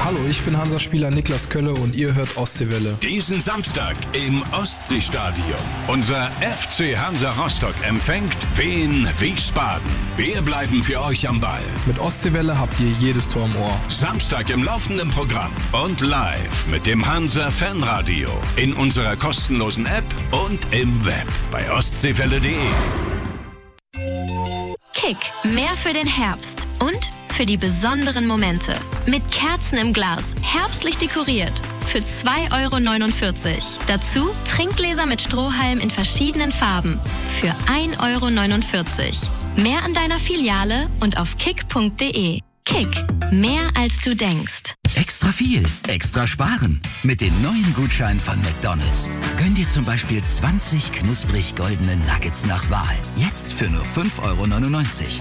Hallo, ich bin Hansa-Spieler Niklas Kölle und ihr hört Ostseewelle. Diesen Samstag im Ostseestadion. Unser FC Hansa Rostock empfängt Wien Wiesbaden. Wir bleiben für euch am Ball. Mit Ostseewelle habt ihr jedes Tor im Ohr. Samstag im laufenden Programm und live mit dem Hansa Fanradio in unserer kostenlosen App und im Web bei ostseewelle.de. Kick, mehr für den Herbst und für die besonderen Momente. Mit Kerzen im Glas, herbstlich dekoriert. Für 2,49 €. Dazu Trinkgläser mit Strohhalm in verschiedenen Farben. Für 1,49 €. Mehr an deiner Filiale und auf kick.de. Kick, mehr als du denkst. Extra viel, extra sparen. Mit den neuen Gutscheinen von McDonald's. Gönn dir zum Beispiel 20 knusprig goldene Nuggets nach Wahl. Jetzt für nur 5,99 €.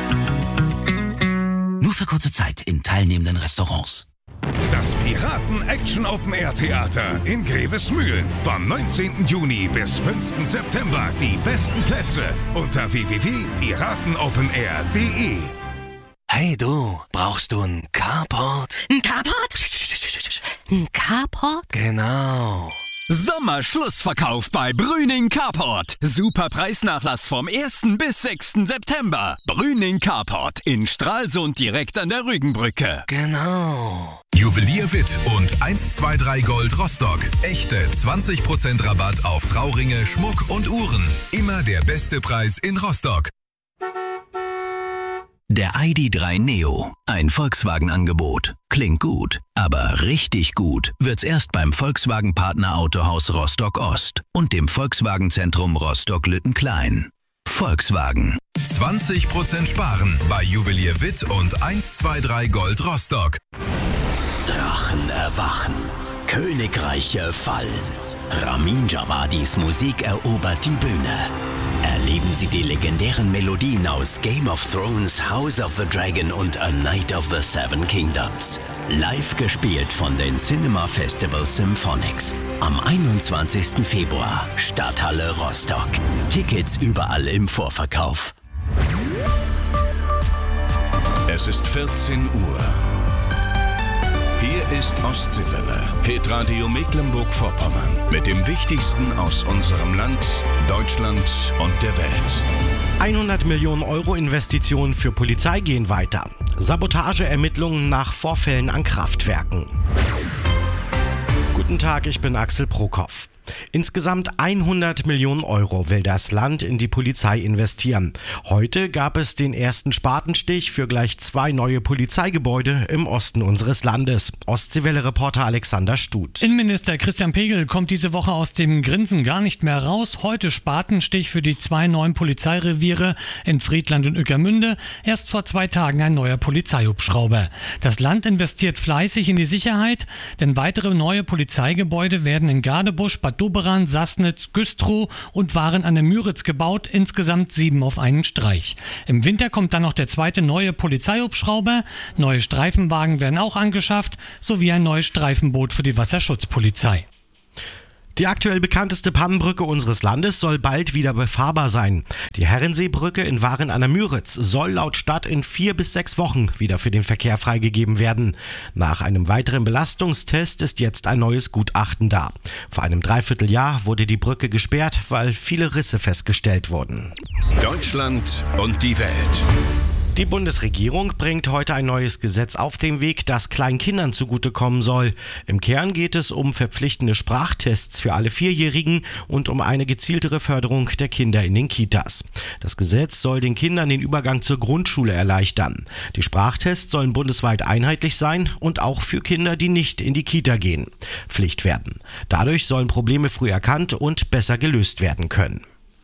Nur für kurze Zeit in teilnehmenden Restaurants. Das Piraten-Action-Open-Air-Theater in Grevesmühlen. Vom 19. Juni bis 5. September. Die besten Plätze unter www.piratenopenair.de. Hey du, brauchst du einen Carport? Ein Carport? Ein Carport? Genau. Sommerschlussverkauf bei Brüning Carport. Super Preisnachlass vom 1. bis 6. September. Brüning Carport in Stralsund direkt an der Rügenbrücke. Genau. Juwelier Witt und 123 Gold Rostock. Echte 20% Rabatt auf Trauringe, Schmuck und Uhren. Immer der beste Preis in Rostock. Der ID.3 Neo. Ein Volkswagen-Angebot. Klingt gut, aber richtig gut wird's erst beim Volkswagen-Partner Autohaus Rostock Ost und dem Volkswagen-Zentrum Rostock-Lüttenklein. Volkswagen. 20% sparen bei Juwelier Witt und 123 Gold Rostock. Drachen erwachen. Königreiche fallen. Ramin Djawadis Musik erobert die Bühne. Erleben Sie die legendären Melodien aus Game of Thrones, House of the Dragon und A Night of the Seven Kingdoms. Live gespielt von den Cinema Festival Symphonics. Am 21. Februar, Stadthalle Rostock. Tickets überall im Vorverkauf. Es ist 14 Uhr. Hier ist Ostseewelle, Hitradio Mecklenburg-Vorpommern. Mit dem Wichtigsten aus unserem Land, Deutschland und der Welt. 100 Millionen € Investitionen für Polizei gehen weiter. Sabotageermittlungen nach Vorfällen an Kraftwerken. Guten Tag, ich bin Axel Prokop. Insgesamt 100 Millionen € will das Land in die Polizei investieren. Heute gab es den ersten Spatenstich für gleich 2 neue Polizeigebäude im Osten unseres Landes. Ostseewelle-Reporter Alexander Stuth. Innenminister Christian Pegel kommt diese Woche aus dem Grinsen gar nicht mehr raus. Heute Spatenstich für die 2 neuen Polizeireviere in Friedland und Ueckermünde. Erst vor 2 Tagen ein neuer Polizeihubschrauber. Das Land investiert fleißig in die Sicherheit, denn weitere neue Polizeigebäude werden in Gadebusch, Bad Doberan, Sassnitz, Güstrow und Waren an der Müritz gebaut, insgesamt 7 auf einen Streich. Im Winter kommt dann noch der 2. neue Polizeihubschrauber, neue Streifenwagen werden auch angeschafft, sowie ein neues Streifenboot für die Wasserschutzpolizei. Die aktuell bekannteste Pannenbrücke unseres Landes soll bald wieder befahrbar sein. Die Herrenseebrücke in Waren an der Müritz soll laut Stadt in 4 bis 6 Wochen wieder für den Verkehr freigegeben werden. Nach einem weiteren Belastungstest ist jetzt ein neues Gutachten da. Vor einem Dreivierteljahr wurde die Brücke gesperrt, weil viele Risse festgestellt wurden. Deutschland und die Welt. Die Bundesregierung bringt heute ein neues Gesetz auf den Weg, das Kleinkindern zugutekommen soll. Im Kern geht es um verpflichtende Sprachtests für alle 4-Jährigen und um eine gezieltere Förderung der Kinder in den Kitas. Das Gesetz soll den Kindern den Übergang zur Grundschule erleichtern. Die Sprachtests sollen bundesweit einheitlich sein und auch für Kinder, die nicht in die Kita gehen, Pflicht werden. Dadurch sollen Probleme früh erkannt und besser gelöst werden können.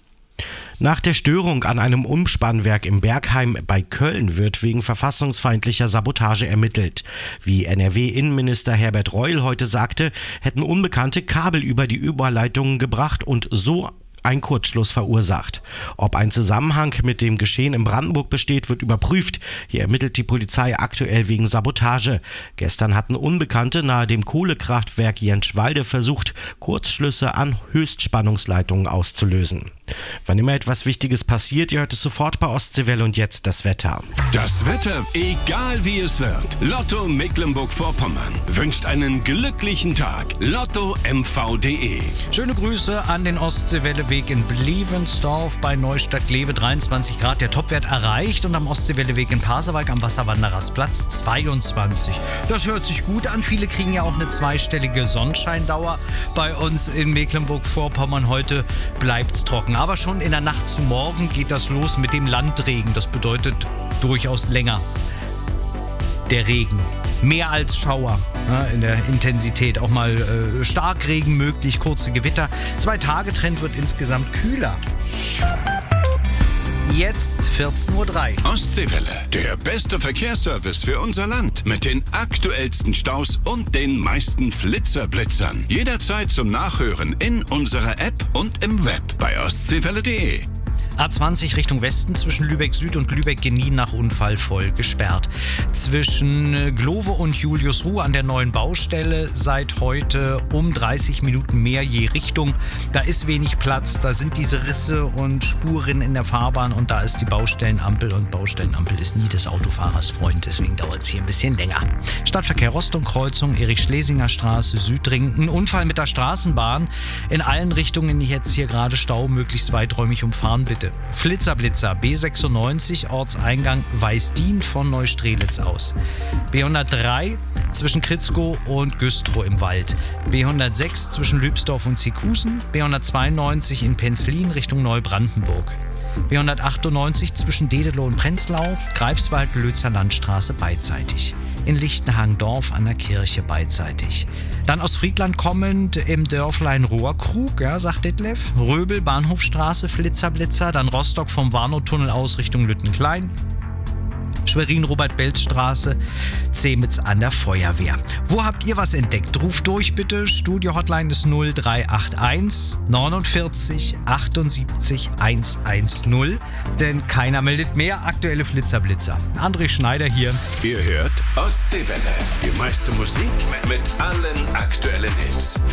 Nach der Störung an einem Umspannwerk im Bergheim bei Köln wird wegen verfassungsfeindlicher Sabotage ermittelt. Wie NRW-Innenminister Herbert Reul heute sagte, hätten Unbekannte Kabel über die Überleitungen gebracht und so einen Kurzschluss verursacht. Ob ein Zusammenhang mit dem Geschehen in Brandenburg besteht, wird überprüft. Hier ermittelt die Polizei aktuell wegen Sabotage. Gestern hatten Unbekannte nahe dem Kohlekraftwerk Jentschwalde versucht, Kurzschlüsse an Höchstspannungsleitungen auszulösen. Wann immer etwas Wichtiges passiert, ihr hört es sofort bei Ostseewelle und jetzt das Wetter. Das Wetter, egal wie es wird. Lotto Mecklenburg-Vorpommern wünscht einen glücklichen Tag. LottoMV.de. Schöne Grüße an den Ostseewelleweg in Blevensdorf bei Neustadt-Glewe, 23 Grad, der Topwert erreicht, und am Ostseewelleweg in Pasewalk am Wasserwanderersplatz 22. Das hört sich gut an. Viele kriegen ja auch eine zweistellige Sonnenscheindauer. Bei uns in Mecklenburg-Vorpommern heute bleibt's trocken. Aber schon in der Nacht zu morgen geht das los mit dem Landregen. Das bedeutet durchaus länger. Der Regen. Mehr als Schauer, in der Intensität. Auch mal Starkregen möglich, kurze Gewitter. 2-Tage-Trend wird insgesamt kühler. Jetzt 14:03 Uhr. Ostseewelle, der beste Verkehrsservice für unser Land. Mit den aktuellsten Staus und den meisten Flitzerblitzern. Jederzeit zum Nachhören in unserer App und im Web bei ostseewelle.de. A20 Richtung Westen zwischen Lübeck Süd und Lübeck-Genin nach Unfall voll gesperrt. Zwischen Glowe und Juliusruh an der neuen Baustelle seit heute um 30 Minuten mehr je Richtung. Da ist wenig Platz, da sind diese Risse und Spuren in der Fahrbahn und da ist die Baustellenampel, und Baustellenampel ist nie des Autofahrers Freund, deswegen dauert es hier ein bisschen länger. Stadtverkehr Rostock-Kreuzung, Erich-Schlesinger-Straße, Südring. Ein Unfall mit der Straßenbahn. In allen Richtungen jetzt hier gerade Stau, möglichst weiträumig umfahren bitte. Flitzerblitzer, B96, Ortseingang Weißdien von Neustrelitz aus. B103 zwischen Kritzkow und Güstrow im Wald. B106 zwischen Lübsdorf und Zikusen. B192 in Penzlin Richtung Neubrandenburg. B198 zwischen Dedelow und Prenzlau. Greifswald-Lützer Landstraße beidseitig. In Lichtenhagen-Dorf an der Kirche beidseitig. Dann aus Friedland kommend im Dörflein Rohrkrug, sagt Detlef. Röbel, Bahnhofstraße, Flitzerblitzer. Dann Rostock vom Warnow-Tunnel aus Richtung Lüttenklein. Schwerin-Robert-Belz-Straße, Zemitz an der Feuerwehr. Wo habt ihr was entdeckt? Ruft durch bitte. Studio-Hotline ist 0381 49 78 110. Denn keiner meldet mehr. Aktuelle Flitzerblitzer. André Schneider hier. Ihr hört Ostseewelle. Die meiste Musik mit allen aktuellen Hits.